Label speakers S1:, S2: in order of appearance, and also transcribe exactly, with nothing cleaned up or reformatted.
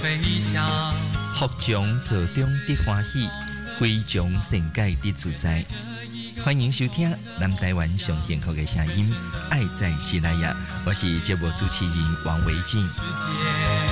S1: 福中做中得欢喜，非中善解得自在。欢迎收听南台湾上幸福的声音，爱在西拉雅，我是节目主持人王维静。